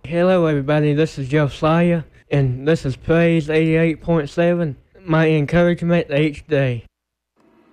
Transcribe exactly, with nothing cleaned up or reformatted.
Hello everybody, this is Josiah, and this is Praise eighty-eight point seven, my encouragement each day.